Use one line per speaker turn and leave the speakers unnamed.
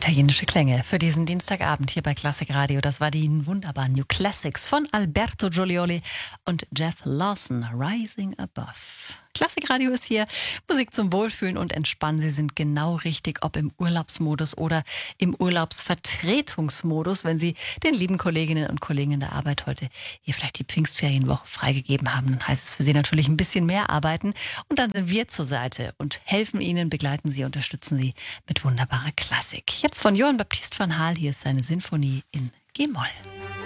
Italienische Klänge für diesen Dienstagabend hier bei Klassik Radio. Das war die wunderbaren New Classics von Alberto Giolioli und Jeff Lawson, Rising Above. Klassik Radio ist hier, Musik zum Wohlfühlen und Entspannen. Sie sind genau richtig, ob im Urlaubsmodus oder im Urlaubsvertretungsmodus, wenn Sie den lieben Kolleginnen und Kollegen in der Arbeit heute hier vielleicht die Pfingstferienwoche freigegeben haben. Dann heißt es für Sie natürlich ein bisschen mehr arbeiten. Und dann sind wir zur Seite und helfen Ihnen, begleiten Sie, unterstützen Sie mit wunderbarer Klassik. Jetzt von Johann Baptist van Haal, hier ist seine Sinfonie in G-Moll.